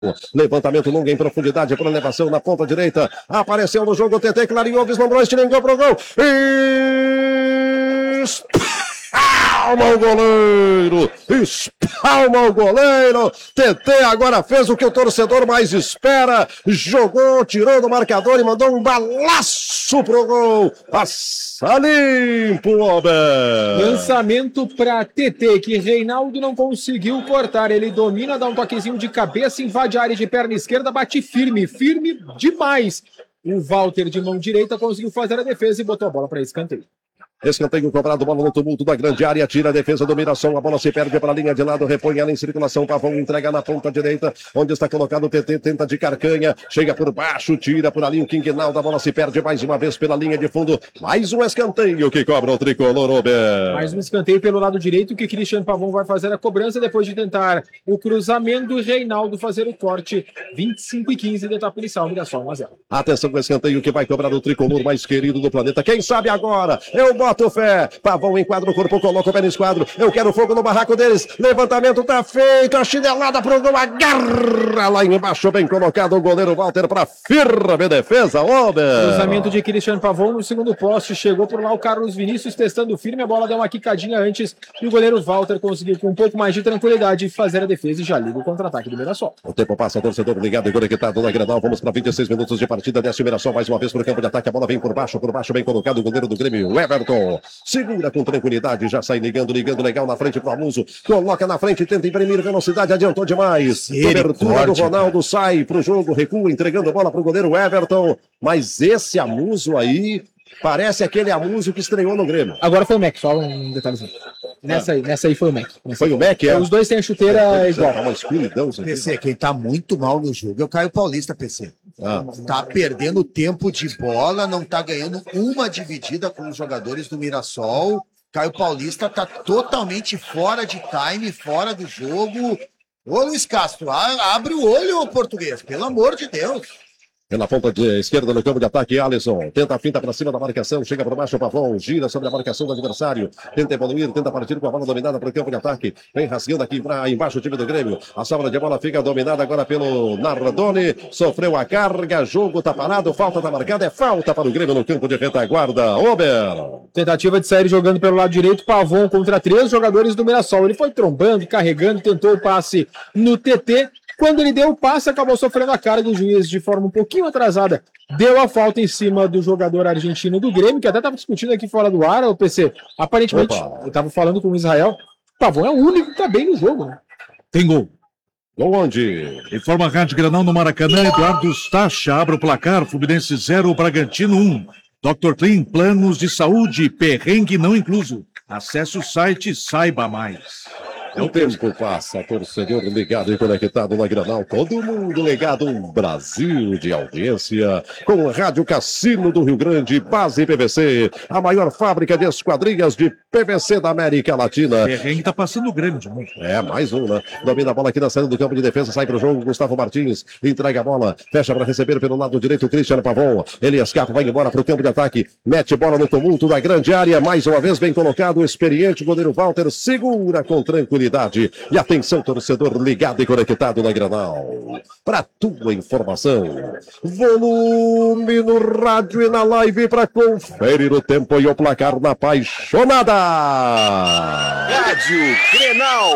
Levantamento longo em profundidade para elevação na ponta direita. Apareceu no jogo o TT, clareou, vislumbrou, estilingou pro gol. Espalma o goleiro! Espalma o goleiro! TT agora fez o que o torcedor mais espera. Jogou, tirou do marcador e mandou um balaço pro gol. Passa limpo, Robert. Lançamento para TT, que Reinaldo não conseguiu cortar. Ele domina, dá um toquezinho de cabeça, invade a área de perna esquerda, bate firme, firme demais. O Walter de mão direita conseguiu fazer a defesa e botou a bola para escanteio. Escanteio cobrado, bola no tumulto da grande área, tira a defesa do Mirassol, a bola se perde para a linha de lado, repõe ela em circulação, Pavão entrega na ponta direita, onde está colocado o TT, tenta de carcanha, chega por baixo, tira por ali o Quinquenal, a bola se perde mais uma vez pela linha de fundo, mais um escanteio que cobra o tricolor, Robert. Mais um escanteio pelo lado direito, que Cristiano Pavão vai fazer a cobrança depois de tentar o cruzamento e Reinaldo fazer o corte, 25-15 da etapa inicial, Mirassol 1-0. Atenção com o escanteio que vai cobrar o tricolor mais querido do planeta, quem sabe agora, eu boto fé, Pavão enquadra o corpo, coloca o pé no esquadro, eu quero fogo no barraco deles, levantamento tá feito, a chinelada pro gol, agarra lá embaixo, bem colocado o goleiro Walter para firme defesa, Robert. Cruzamento de Cristiano Pavão no segundo poste, chegou por lá o Carlos Vinícius testando firme, a bola deu uma quicadinha antes e o goleiro Walter conseguiu com um pouco mais de tranquilidade fazer a defesa e já liga o contra-ataque do Mirassol. O tempo passa, torcedor ligado e conectado na Grenal, vamos para 26 minutos de partida, desce o Mirassol mais uma vez para o campo de ataque, a bola vem por baixo bem colocado o goleiro do Grêmio, Everton. Segura com tranquilidade, já sai ligando legal na frente pro Amuso, coloca na frente, tenta imprimir velocidade, adiantou demais. Cobertura do Ronaldo, sai pro jogo, recua, entregando bola pro goleiro Everton, mas esse Amuso aí, parece aquele Amuso que estreou no Grêmio. Agora foi o Mac, só um detalhezinho. Nessa aí foi o Mac. Foi o Mac, é? Os dois têm a chuteira igual. Uma escuridão, PC, quem tá muito mal no jogo é o Caio Paulista, PC. Tá perdendo tempo de bola, não tá ganhando uma dividida com os jogadores do Mirassol. Caio Paulista tá totalmente fora de time, fora do jogo. Ô Luiz Castro, abre o olho, português, pelo amor de Deus. Pela ponta de esquerda no campo de ataque, Alisson tenta a finta para cima da marcação, chega por baixo o Pavão, gira sobre a marcação do adversário, tenta evoluir, tenta partir com a bola dominada para o campo de ataque, vem rasgando aqui para embaixo o time do Grêmio, a sobra de bola fica dominada agora pelo Nardoni, sofreu a carga, jogo tá parado, falta tá marcada, é falta para o Grêmio no campo de retaguarda, Ober. Tentativa de sair jogando pelo lado direito, Pavão contra 3 jogadores do Mirassol, ele foi trombando, carregando, tentou o passe no TT. Quando ele deu o passe, acabou sofrendo a carga do juiz de forma um pouquinho atrasada. Deu a falta em cima do jogador argentino do Grêmio, que até estava discutindo aqui fora do ar, o PC. Aparentemente, eu estava falando com o Israel. Pavão é o único que está bem no jogo, né? Tem gol. Gol onde? Informa a Rádio Granal no Maracanã, Eduardo Stacha abre o placar, Fluminense 0, Bragantino 1. Dr. Clean, planos de saúde, perrengue não incluso. Acesse o site, saiba mais. O tempo passa, torcedor ligado e conectado na Granal, todo mundo ligado, um Brasil de audiência, com o Rádio Cassino do Rio Grande, base PVC, a maior fábrica de esquadrias de PVC da América Latina. Perrengue tá passando o Grêmio de novo. É, mais um, né? Domina a bola aqui na saída do campo de defesa, sai pro jogo, Gustavo Martins, entrega a bola, fecha para receber pelo lado direito, Cristiano Pavão, ele escapa, vai embora pro campo de ataque, mete bola no tumulto da grande área, mais uma vez bem colocado, o experiente goleiro Walter, segura com tranquilidade. E atenção, torcedor ligado e conectado na Granal. Para tua informação, volume no rádio e na live para conferir o tempo e o placar na apaixonada. Rádio Grenal.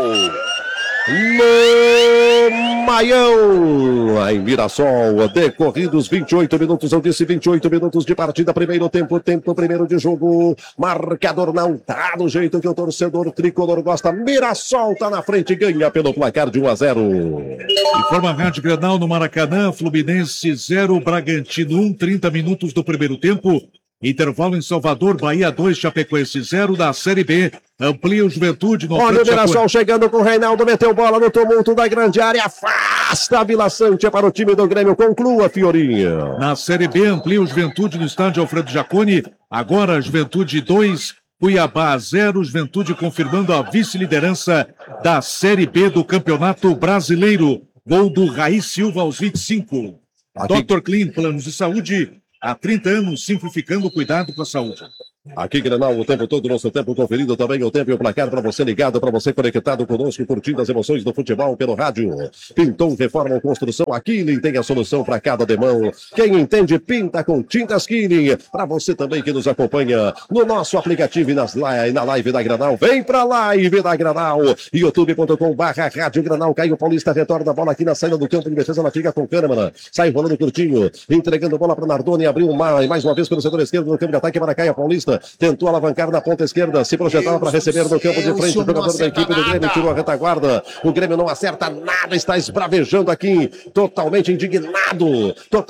No Maião, em Mirassol, decorridos 28 minutos, eu disse 28 minutos de partida, primeiro tempo primeiro de jogo, marcador não tá do jeito que o torcedor tricolor gosta, Mirassol tá na frente e ganha pelo placar de 1-0. Informa a Rádio Granal no Maracanã, Fluminense 0, Bragantino 1, 30 minutos do primeiro tempo. Intervalo em Salvador, Bahia 2, Chapecoense 0 da Série B. Amplia o Juventude no Olha o Mirassol chegando com o Reinaldo, meteu bola no tumulto da grande área, afasta a Vila Sante para o time do Grêmio, conclua, Fiorinha. Na Série B, amplia o Juventude no estádio Alfredo Jaconi. Agora, Juventude 2, Cuiabá 0, Juventude confirmando a vice-liderança da Série B do Campeonato Brasileiro. Gol do Raiz Silva aos 25. Dr. Clean, planos de saúde. Há 30 anos, simplificando o cuidado com a saúde. Aqui, Grenal, o tempo todo, nosso tempo conferido também, o tempo e o placar para você ligado, para você conectado conosco, curtindo as emoções do futebol pelo rádio. Pintou, reforma ou construção, a Killing tem a solução para cada demão. Quem entende, pinta com tintas Killing. Para você também que nos acompanha no nosso aplicativo e na live da Grenal, vem pra live da Grenal, youtube.com/rádio Grenal. Caio Paulista retorna a bola aqui na saída do campo de defesa, ela fica com Kahneman, sai rolando curtinho, entregando bola para Nardoni, abriu mais uma vez pelo setor esquerdo no campo de ataque para Caio Paulista. Tentou alavancar na ponta esquerda, se projetava para receber no campo de frente. O jogador da equipe do Grêmio tirou a retaguarda. O Grêmio não acerta nada, está esbravejando aqui. Totalmente indignado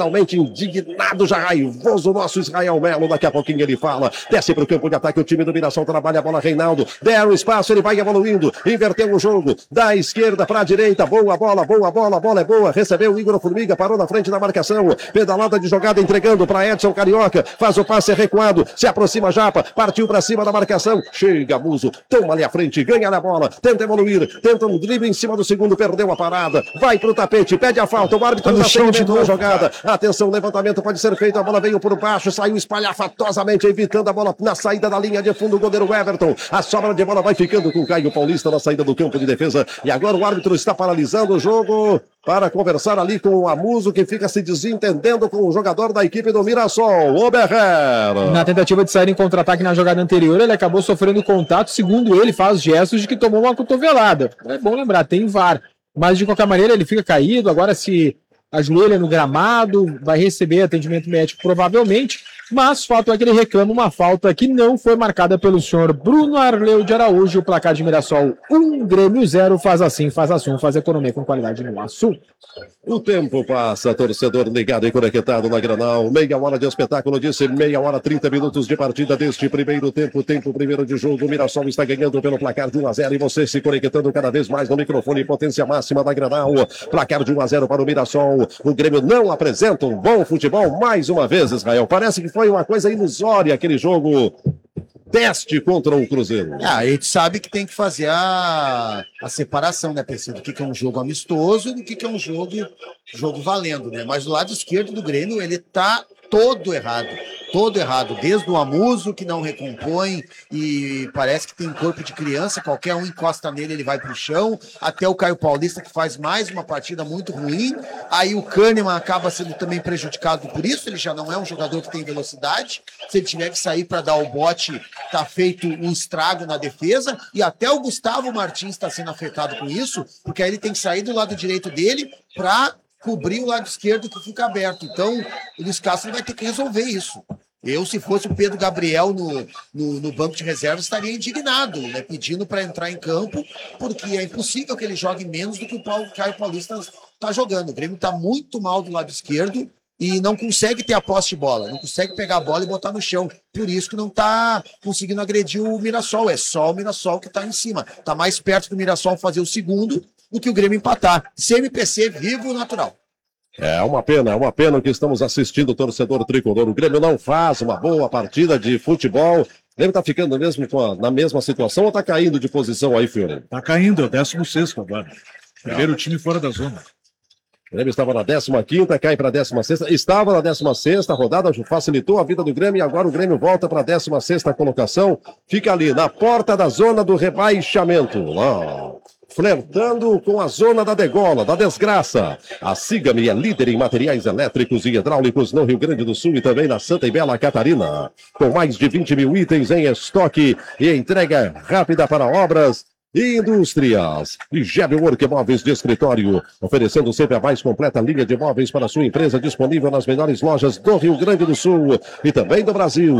já raivoso. Nosso Israel Melo, daqui a pouquinho ele fala. Desce para o campo de ataque, o time do Mirassol trabalha a bola. Reinaldo, deram espaço, ele vai evoluindo. Inverteu o jogo, da esquerda para a direita. Boa bola, a bola é boa. Recebeu o Igor Formiga, parou na frente da marcação. Pedalada de jogada, entregando para Edson Carioca. Faz o passe recuado, se aproxima Japa, partiu para cima da marcação, chega Muso, toma ali à frente, ganha na bola, tenta evoluir, tenta um drible em cima do segundo, perdeu a parada, vai pro tapete, pede a falta, o árbitro no chão de novo, na jogada, atenção, levantamento pode ser feito, a bola veio por baixo, saiu espalhafatosamente, evitando a bola na saída da linha de fundo, o goleiro Everton, a sobra de bola vai ficando com o Caio Paulista na saída do campo de defesa, e agora o árbitro está paralisando o jogo, para conversar ali com o Amuso, que fica se desentendendo com o jogador da equipe do Mirassol, Oberher. Na tentativa de sair em contra-ataque na jogada anterior, ele acabou sofrendo contato, segundo ele, faz gestos de que tomou uma cotovelada. É bom lembrar, tem VAR. Mas de qualquer maneira ele fica caído, agora se ajoelha no gramado, vai receber atendimento médico provavelmente, mas fato é que ele reclama uma falta que não foi marcada pelo senhor Bruno Arleu de Araújo. O placar de Mirassol 1, Grêmio 0, faz assim, faz assunto, faz economia com qualidade no assunto. O tempo passa, torcedor ligado e conectado na Grenal, meia hora de espetáculo, disse meia hora, 30 minutos de partida deste primeiro tempo primeiro de jogo, o Mirassol está ganhando pelo placar de 1-0 e você se conectando cada vez mais no microfone, potência máxima da Grenal, placar de 1-0 para o Mirassol, o Grêmio não apresenta um bom futebol mais uma vez, Israel, parece que foi uma coisa ilusória aquele jogo teste contra o Cruzeiro. A gente sabe que tem que fazer a separação, né, PC, do que é um jogo amistoso e do que é um jogo valendo, né? Mas do lado esquerdo do Grêmio, ele tá todo errado, desde o Amuso, que não recompõe e parece que tem corpo de criança, qualquer um encosta nele, ele vai pro chão, até o Caio Paulista, que faz mais uma partida muito ruim, aí o Kahneman acaba sendo também prejudicado por isso, ele já não é um jogador que tem velocidade, se ele tiver que sair para dar o bote, tá feito um estrago na defesa, e até o Gustavo Martins está sendo afetado com isso, porque aí ele tem que sair do lado direito dele para cobrir o lado esquerdo que fica aberto. Então, o Luiz Castro vai ter que resolver isso. Eu, se fosse o Pedro Gabriel no banco de reservas, estaria indignado, né, pedindo para entrar em campo, porque é impossível que ele jogue menos do que o Caio Paulista está jogando. O Grêmio está muito mal do lado esquerdo e não consegue ter a posse de bola, não consegue pegar a bola e botar no chão. Por isso que não está conseguindo agredir o Mirassol. É só o Mirassol que está em cima. Está mais perto do Mirassol fazer o segundo do que o Grêmio empatar. CMPC vivo natural. É uma pena que estamos assistindo o torcedor tricolor. O Grêmio não faz uma boa partida de futebol. O Grêmio está ficando mesmo na mesma situação ou está caindo de posição aí, Fiore? Está caindo, é o 16º agora. Primeiro time fora da zona. O Grêmio estava na 15ª, cai para a 16ª. Estava na 16ª rodada, facilitou a vida do Grêmio e agora o Grêmio volta para a 16ª colocação. Fica ali na porta da zona do rebaixamento. Flertando com a zona da degola, da desgraça. A Siga-me é líder em materiais elétricos e hidráulicos no Rio Grande do Sul e também na Santa e Bela Catarina. Com mais de 20 mil itens em estoque e entrega rápida para obras e indústrias. Ligério Work Móveis de escritório, oferecendo sempre a mais completa linha de móveis para a sua empresa, disponível nas melhores lojas do Rio Grande do Sul e também do Brasil.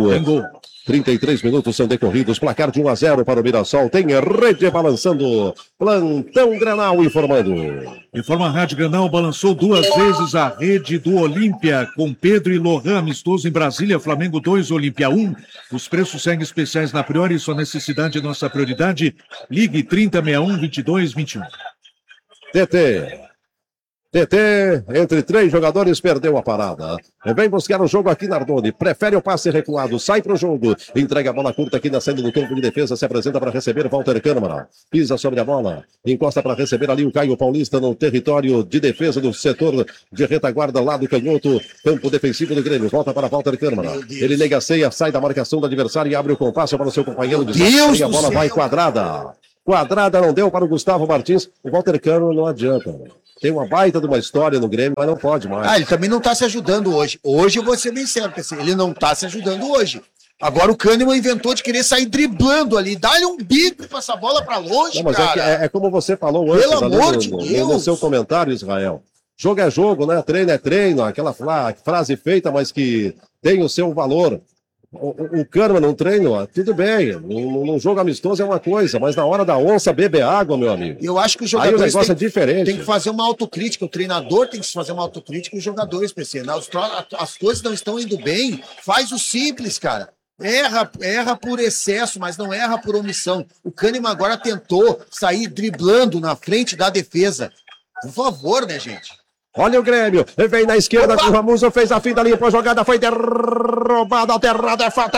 33 minutos são decorridos, placar de 1-0 para o Mirassol, tem rede balançando, plantão Grenal informando. Informa a Rádio Grenal, balançou 2 vezes a rede do Olímpia, com Pedro e Lohan, amistoso em Brasília, Flamengo 2, Olímpia 1. Os preços seguem especiais na Priori, sua necessidade é nossa prioridade. Ligue 3061-2221. TT. TT, entre 3 jogadores, perdeu a parada. Vem buscar o jogo aqui, Nardoni. Prefere o passe recuado, sai pro jogo. Entrega a bola curta aqui na saída do campo de defesa. Se apresenta para receber Walter Câmara. Pisa sobre a bola. Encosta para receber ali o Caio Paulista no território de defesa do setor de retaguarda lá do canhoto. Campo defensivo do Grêmio. Volta para Walter Câmara. Ele negaceia, sai da marcação do adversário e abre o compasso para o seu companheiro de zaga. E a bola vai quadrada. Quadrada não deu para o Gustavo Martins. O Walter Câmara não adianta. Tem uma baita de uma história no Grêmio, mas não pode mais. Ele também não tá se ajudando hoje. Hoje eu vou ser bem sério, PC. Ele não tá se ajudando hoje. Agora o Kahneman inventou de querer sair driblando ali. Dá-lhe um bico pra essa bola pra longe, não, mas cara. É como você falou antes. Pelo amor de Deus. No seu comentário, Israel. Jogo é jogo, né? Treino é treino. Aquela frase feita, mas que tem o seu valor. O Kahneman não treina, tudo bem. Num jogo amistoso é uma coisa, mas na hora da onça, beber água, meu amigo. Eu acho que os jogadores aí o negócio é diferente. Tem que fazer uma autocrítica. O treinador tem que fazer uma autocrítica e os jogadores, PC. As coisas não estão indo bem. Faz o simples, cara. Erra por excesso, mas não erra por omissão. O Kahneman agora tentou sair driblando na frente da defesa. Por favor, né, gente? Olha o Grêmio, vem na esquerda com o Ramuso, fez a fim da linha, a jogada foi derrubada, alterada, é falta!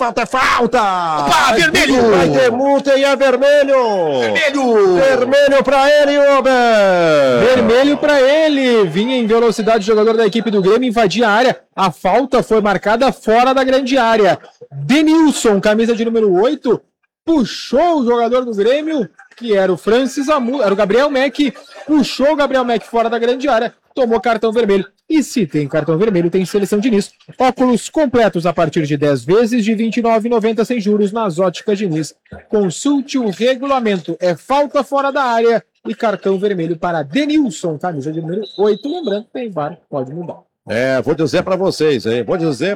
Opa, vermelho! Vai ter multa e é vermelho! Vermelho pra ele, Ober! Vermelho pra ele! Vinha em velocidade o jogador da equipe do Grêmio, invadia a área, a falta foi marcada fora da grande área. Denilson, camisa de número 8, puxou o jogador do Grêmio, que era o Francis Amuso, era o Gabriel Mack, puxou o Gabriel Mack fora da grande área, tomou cartão vermelho. E se tem cartão vermelho, tem seleção Diniz. Óculos completos a partir de 10 vezes de R$ 29,90 sem juros nas óticas Diniz. Consulte o regulamento. É falta fora da área e cartão vermelho para Denilson, camisa de número 8. Lembrando, tem VAR, pode mudar. Vou dizer pra vocês, hein?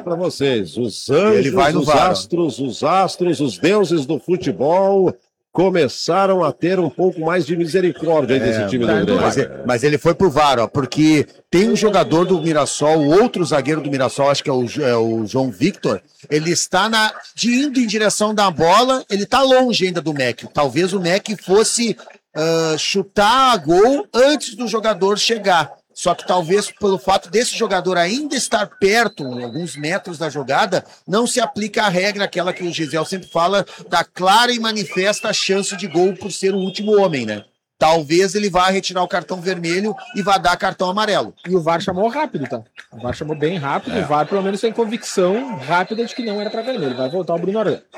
Os anjos, os astros, os deuses do futebol começaram a ter um pouco mais de misericórdia desse time do Grêmio. Mas ele foi pro VAR, ó, porque tem um jogador do Mirassol, o outro zagueiro do Mirassol, acho que é o João Victor, ele está indo em direção da bola, ele tá longe ainda do Mack. Talvez o Mack fosse chutar a gol antes do jogador chegar. Só que talvez pelo fato desse jogador ainda estar perto, alguns metros da jogada, não se aplica a regra, aquela que o Gisele sempre fala, da clara e manifesta chance de gol por ser o último homem, né? Talvez ele vá retirar o cartão vermelho e vá dar cartão amarelo. E o VAR chamou rápido, tá? O VAR chamou bem rápido, o VAR pelo menos tem convicção rápida de que não era para vermelho. Vai voltar o Bruno Arana.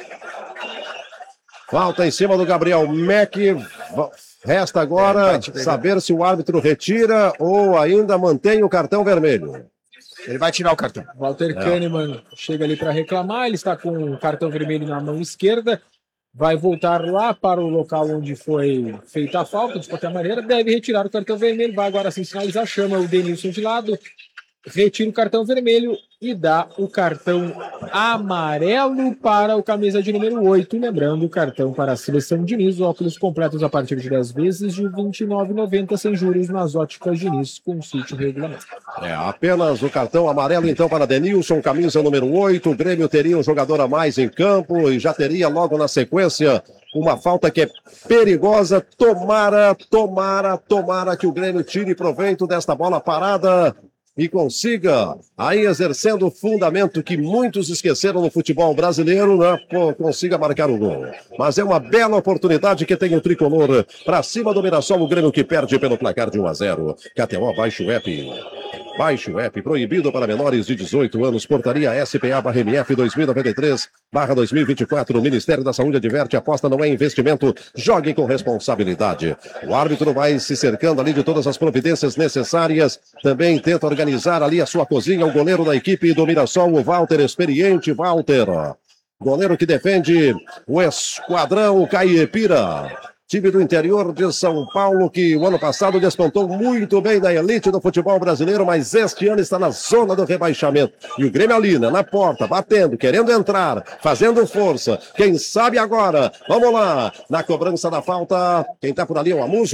Falta em cima do Gabriel Mack. Resta agora saber se o árbitro retira ou ainda mantém o cartão vermelho. Ele vai tirar o cartão. Walter Kahneman chega ali para reclamar, ele está com o cartão vermelho na mão esquerda, vai voltar lá para o local onde foi feita a falta, de qualquer maneira, deve retirar o cartão vermelho, vai agora sim sinalizar, chama o Denilson de lado, retira o cartão vermelho e dá o cartão amarelo para o camisa de número 8. Lembrando, o cartão para a seleção Diniz, óculos completos a partir de 10 vezes de R$ 29,90 sem juros nas óticas Diniz. Consulte o regulamento. Apenas o cartão amarelo então para Denilson, camisa número 8. O Grêmio teria um jogador a mais em campo e já teria logo na sequência uma falta que é perigosa. Tomara que o Grêmio tire proveito desta bola parada e consiga, aí exercendo o fundamento que muitos esqueceram no futebol brasileiro, né? Consiga marcar o gol. Mas é uma bela oportunidade que tem o tricolor para cima do Mirassol, o Grêmio que perde pelo placar de 1-0. KTO, baixe o app. Baixe o app, proibido para menores de 18 anos, portaria SPA/MF 2093/2024. O Ministério da Saúde adverte, aposta não é investimento, jogue com responsabilidade. O árbitro vai se cercando ali de todas as providências necessárias, também tenta organizar ali a sua cozinha, o goleiro da equipe do Mirassol, o Walter, experiente Walter. Goleiro que defende o esquadrão Caipira. Time do interior de São Paulo que o ano passado despontou muito bem na elite do futebol brasileiro, mas este ano está na zona do rebaixamento. E o Grêmio ali, né, na porta, batendo, querendo entrar, fazendo força. Quem sabe agora? Vamos lá, na cobrança da falta. Quem tá por ali é o Amuso.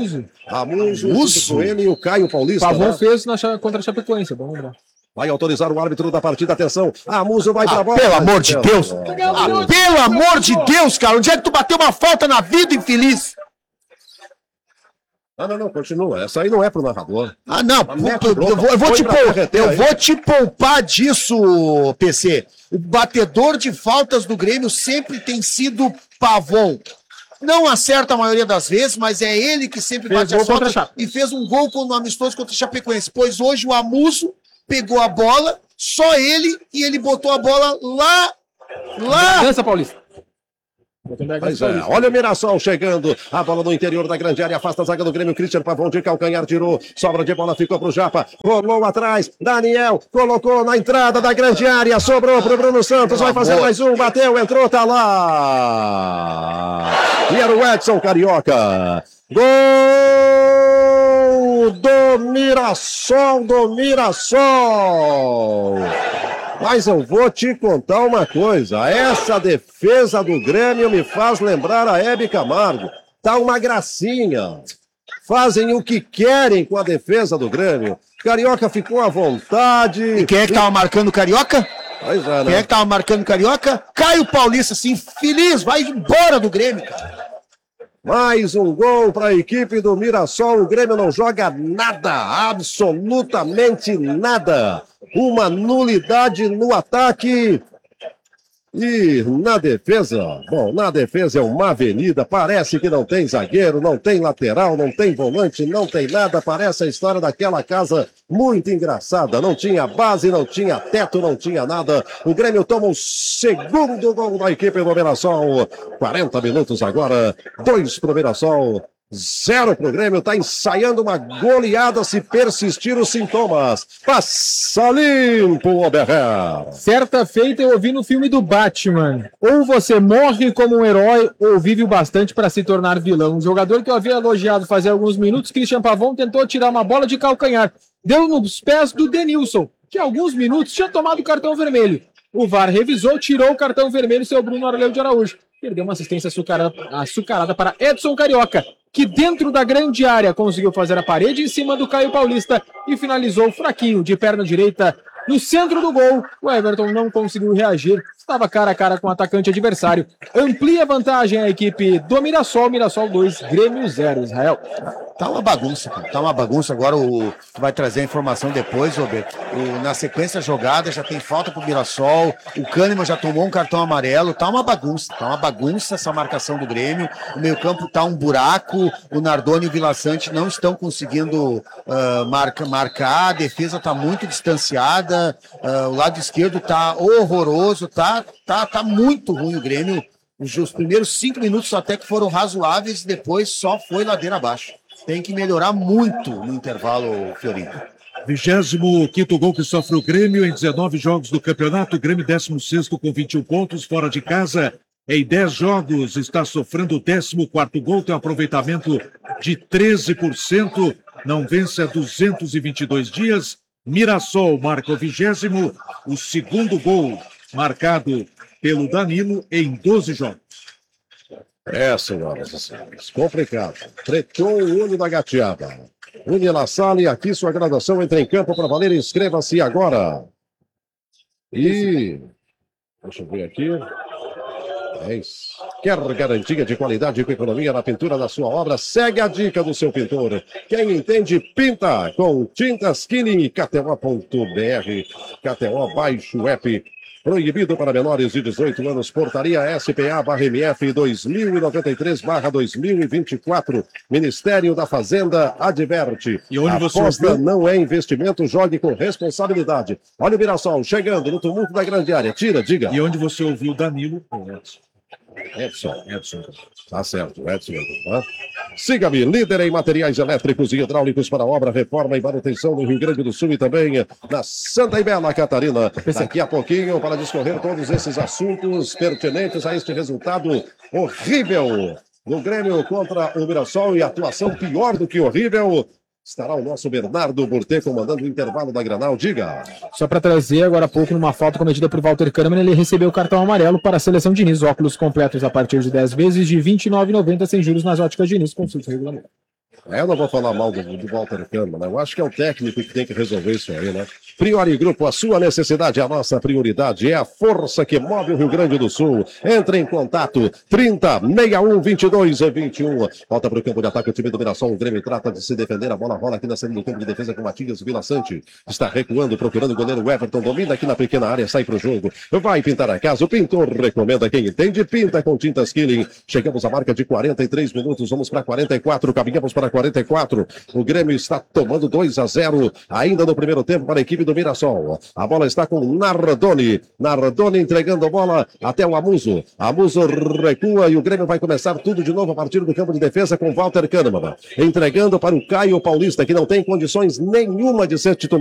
Amuso. Com ele e o Caio Paulista. Pavão fez contra a Chapecoense, vamos lembrar. Vai autorizar o árbitro da partida, atenção. Amuso vai pra bola. Pelo amor de Deus. Pelo amor de Deus, cara. Onde é que tu bateu uma falta na vida, infeliz? Não, continua. Essa aí não é pro narrador. Não, eu vou te poupar disso, PC. O batedor de faltas do Grêmio sempre tem sido Pavon. Não acerta a maioria das vezes, mas é ele que sempre bate as faltas e fez um gol no amistoso contra o Chapecoense. Pois hoje o Amuso pegou a bola, só ele, e ele botou a bola lá. Dança, Paulista. Pois é, olha o Mirassol chegando, a bola no interior da grande área, afasta a zaga do Grêmio, Christian Pavon de calcanhar, tirou, sobra de bola, ficou pro Japa, rolou atrás, Daniel, colocou na entrada da grande área, sobrou pro Bruno Santos, vai fazer mais um, bateu, entrou, tá lá, e era o Edson Carioca, gol do Mirassol, Mas eu vou te contar uma coisa, essa defesa do Grêmio me faz lembrar a Hebe Camargo. Tá uma gracinha. Fazem o que querem com a defesa do Grêmio. Carioca ficou à vontade. E quem é que tava marcando o Carioca? Pois é, né? Quem é que tava marcando o Carioca? Caio Paulista, assim, feliz, vai embora do Grêmio, cara. Mais um gol para a equipe do Mirassol. O Grêmio não joga nada, absolutamente nada. Uma nulidade no ataque. E na defesa, na defesa é uma avenida, parece que não tem zagueiro, não tem lateral, não tem volante, não tem nada, parece a história daquela casa muito engraçada, não tinha base, não tinha teto, não tinha nada. O Grêmio toma o segundo gol da equipe do Mirassol, 40 minutos agora, 2 pro Mirassol, 0 pro Grêmio, tá ensaiando uma goleada se persistir os sintomas. Passa limpo, Oberrer. Certa feita eu ouvi no filme do Batman. Ou você morre como um herói, ou vive o bastante para se tornar vilão. Um jogador que eu havia elogiado fazia alguns minutos, Christian Pavon, tentou tirar uma bola de calcanhar. Deu nos pés do Denilson, que há alguns minutos tinha tomado o cartão vermelho. O VAR revisou, tirou o cartão vermelho, seu Bruno Arleu de Araújo. Perdeu uma assistência açucarada para Edson Carioca, que dentro da grande área conseguiu fazer a parede em cima do Caio Paulista e finalizou fraquinho de perna direita no centro do gol. O Everton não conseguiu reagir, estava cara a cara com o atacante adversário. Amplia a vantagem a equipe do Mirassol, Mirassol 2, Grêmio 0, Israel. Tá uma bagunça, cara. Tá uma bagunça. Agora tu vai trazer a informação depois, Roberto. Na sequência da jogada já tem falta pro Mirassol. O Kahneman já tomou um cartão amarelo. Tá uma bagunça essa marcação do Grêmio. O meio-campo tá um buraco. O Nardoni e o Vila Sante não estão conseguindo marcar. A defesa tá muito distanciada. O lado esquerdo tá horroroso. Tá muito ruim o Grêmio. Os primeiros 5 minutos até que foram razoáveis, depois só foi ladeira abaixo. Tem que melhorar muito no intervalo, Fiorino. 25º gol que sofre o Grêmio em 19 jogos do campeonato. O Grêmio 16º com 21 pontos, fora de casa. Em 10 jogos está sofrendo o 14º gol, tem um aproveitamento de 13%. Não vence há 222 dias. Mirassol marca o 20º, o segundo gol marcado pelo Danilo em 12 jogos. Senhoras e senhores, complicado. Tretou o olho da gateada. Unila Sala e aqui sua graduação entra em campo para valer. Inscreva-se agora. E deixa eu ver aqui. Quer garantia de qualidade com economia na pintura da sua obra? Segue a dica do seu pintor. Quem entende, pinta com Tintas Killing e KTO.br. KTO, baixe o app. Proibido para menores de 18 anos, portaria SPA/MF 2093/2024. Ministério da Fazenda adverte. E onde você aposta ouviu? Não é investimento, jogue com responsabilidade. Olha o Mirassol chegando no tumulto da grande área. Tira, diga. E onde você ouviu o Danilo? Edson. Tá certo, Edson. Tá? Siga-me, líder em materiais elétricos e hidráulicos para obra, reforma e manutenção no Rio Grande do Sul e também na Santa e Bela Catarina. Daqui a pouquinho, para discorrer todos esses assuntos pertinentes a este resultado horrível do Grêmio contra o Mirassol e atuação pior do que horrível. Estará o nosso Bernardo Burtê comandando o intervalo da Granal. Diga. Só para trazer agora há pouco, numa falta cometida por Walter Kahneman, ele recebeu o cartão amarelo para a seleção Diniz. Óculos completos a partir de 10 vezes de R$ 29,90 sem juros nas óticas Diniz. Consulte o regulamento. Eu não vou falar mal do Walter Kahneman, né? Eu acho que é o técnico que tem que resolver isso aí, né? Priori Grupo, a sua necessidade é a nossa prioridade, é a força que move o Rio Grande do Sul. Entre em contato, 30-61-22-21. Volta para o campo de ataque, o time do Mirassol, o Grêmio trata de se defender, a bola rola aqui na saída do campo de defesa com Matias Vila Sante. Está recuando, procurando o goleiro Everton, domina aqui na pequena área, sai para o jogo. Vai pintar a casa, o pintor recomenda quem entende, pinta com tintas Killing. Chegamos à marca de 43 minutos, vamos para 44, caminhamos para 44. O Grêmio está tomando 2-0 ainda no primeiro tempo para a equipe do Mirassol. A bola está com Nardoni. Nardoni entregando a bola até o Amuso. Amuso recua e o Grêmio vai começar tudo de novo a partir do campo de defesa com Walter Kahneman. Entregando para o Caio Paulista, que não tem condições nenhuma de ser titular.